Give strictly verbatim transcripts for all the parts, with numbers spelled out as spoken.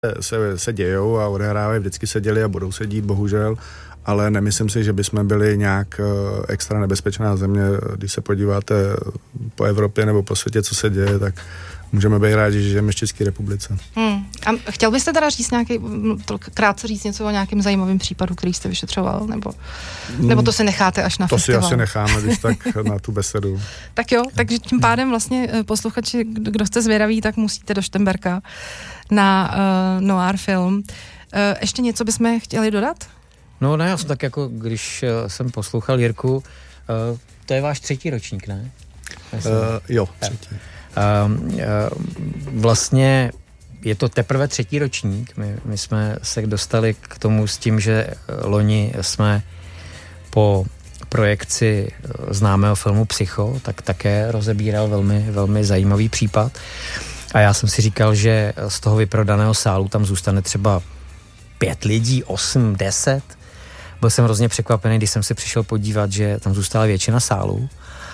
se, se dějou a odehrávají, vždycky se děli a budou se dít, bohužel, ale nemyslím si, že bychom byli nějak extra nebezpečná země. Když se podíváte po Evropě nebo po světě, co se děje, tak můžeme být rádi, že žijeme v České republice. Hmm. A chtěl byste teda říct nějaký, krátce říct něco o nějakém zajímavém případu, který jste vyšetřoval, nebo, nebo to si necháte až na to festival? To si asi necháme, když tak na tu besedu. Tak jo, takže tím pádem vlastně posluchači, kdo jste zvědaví, tak musíte do Šternberka na uh, noir film. Uh, ještě něco bychom chtěli dodat? No ne, já jsem tak jako, když uh, jsem poslouchal Jirku, uh, to je váš třetí ročník, ne? Uh, jo, třetí. Uh, uh, vlastně je to teprve třetí ročník. My, my jsme se dostali k tomu s tím, že loni jsme po projekci známého filmu Psycho, tak také rozebíral velmi, velmi zajímavý případ. A já jsem si říkal, že z toho vyprodaného sálu tam zůstane třeba pět lidí, osm, deset. Byl jsem hrozně překvapený, když jsem se přišel podívat, že tam zůstala většina sálu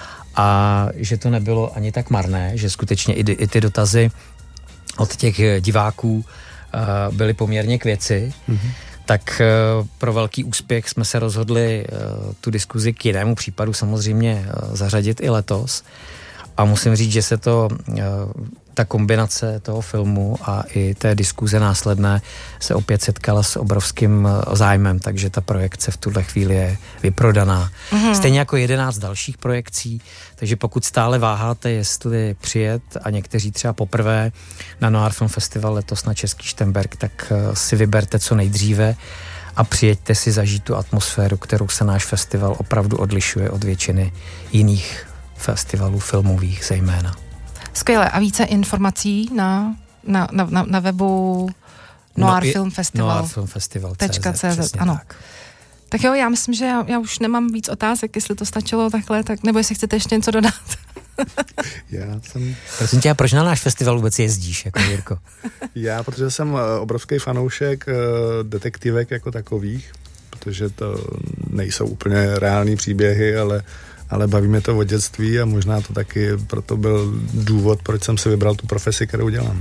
a že to nebylo ani tak marné, že skutečně i, i ty dotazy od těch diváků uh, byly poměrně k věci. Mm-hmm. Tak uh, pro velký úspěch jsme se rozhodli uh, tu diskuzi k jinému případu samozřejmě uh, zařadit i letos. A musím říct, že se to, uh, ta kombinace toho filmu a i té diskuze následné se opět setkala s obrovským uh, zájmem, takže ta projekce v tuhle chvíli je vyprodaná. Mm-hmm. Stejně jako jedenáct dalších projekcí, takže pokud stále váháte, jestli přijet a někteří třeba poprvé na Noir Film Festival letos na Český Šternberk, tak uh, si vyberte co nejdříve a přijeďte si zažít tu atmosféru, kterou se náš festival opravdu odlišuje od většiny jiných festivalů filmových zejména. Skvěle. A více informací na, na, na, na, na webu Noir Film Festival. Noir Film Festival Tečka cé zet, ano. Tak. tak jo, já myslím, že já, já už nemám víc otázek, jestli to stačilo takhle, tak, nebo jestli chcete ještě něco dodat. Já jsem... Prosím tě, a proč na náš festival vůbec jezdíš, jako Jirko? Já, protože jsem obrovský fanoušek detektivek jako takových, protože to nejsou úplně reální příběhy, ale ale baví mě to od dětství a možná to taky proto byl důvod, proč jsem si vybral tu profesi, kterou dělám.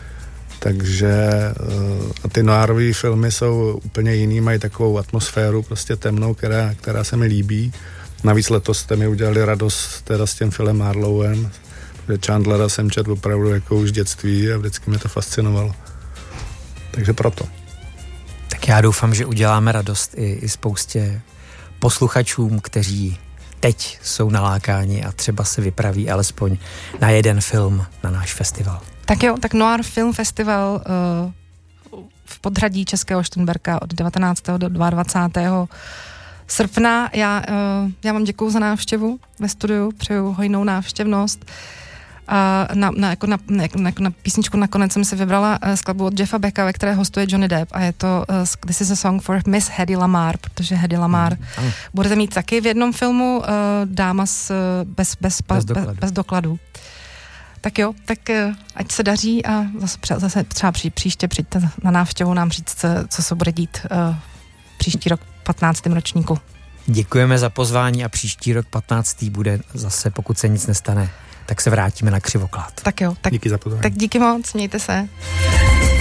Takže a ty noirové filmy jsou úplně jiný, mají takovou atmosféru prostě temnou, která, která se mi líbí. Navíc letos jste mi udělali radost teda s tím filmem Marlowem, protože Chandlera jsem četl opravdu jako už dětství a vždycky mě to fascinovalo. Takže proto. Tak já doufám, že uděláme radost i, i spoustě posluchačům, kteří teď jsou nalákáni a třeba se vypraví alespoň na jeden film na náš festival. Tak jo, tak Noir Film Festival uh, v podhradí Českého Šternberka od devatenáctého do dvacátého druhého srpna. Já, uh, já vám děkuju za návštěvu ve studiu, přeju hojnou návštěvnost. A na, na, jako na, na, jako na písničku nakonec jsem si vybrala uh, skladbu od Jeffa Becka, ve které hostuje Johnny Depp a je to uh, This is a song for Miss Hedy Lamarr, protože Hedy Lamarr mm. budete mít taky v jednom filmu uh, dáma s, uh, bez, bez, bez, dokladu. bez, bez dokladů. Tak jo, tak uh, ať se daří a zase, zase třeba pří, příště přijďte na návštěvu nám říct, co se bude dít uh, příští rok patnáctém ročníku. Děkujeme za pozvání a příští rok patnáctý bude zase, pokud se nic nestane, tak se vrátíme na Křivoklát. Tak jo, tak díky za pozvání. Tak díky moc, mějte se.